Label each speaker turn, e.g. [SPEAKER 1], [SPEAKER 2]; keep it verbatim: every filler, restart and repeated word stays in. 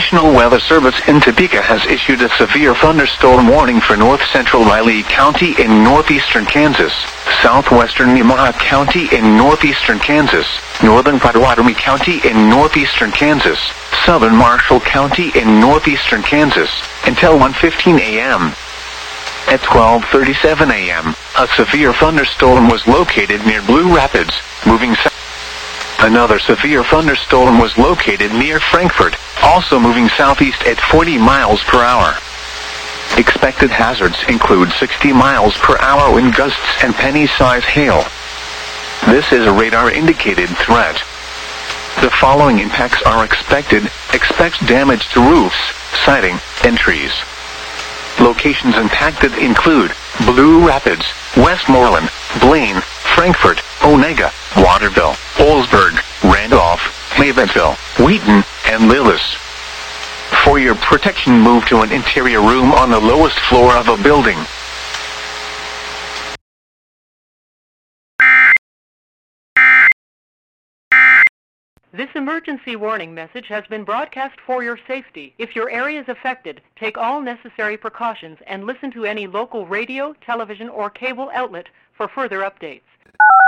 [SPEAKER 1] National Weather Service in Topeka has issued a severe thunderstorm warning for north-central Riley County in northeastern Kansas, southwestern Nemaha County in northeastern Kansas, northern Pottawatomie County in northeastern Kansas, southern Marshall County in northeastern Kansas, until one fifteen a m At twelve thirty-seven a m, a severe thunderstorm was located near Blue Rapids, moving south. Another severe thunderstorm was located near Frankfort, also moving southeast at forty miles per hour. Expected hazards include sixty miles per hour wind gusts and penny-size hail. This is a radar-indicated threat. The following impacts are expected. Expect damage to roofs, siding, and trees. Locations impacted include Blue Rapids, Westmoreland, Blaine, Frankfort, Onega, Waterville, Olsburg, Randolph, Mavenville, Wheaton, and Lillis. For your protection, move to an interior room on the lowest floor of a building.
[SPEAKER 2] This emergency warning message has been broadcast for your safety. If your area is affected, take all necessary precautions and listen to any local radio, television, or cable outlet for further updates.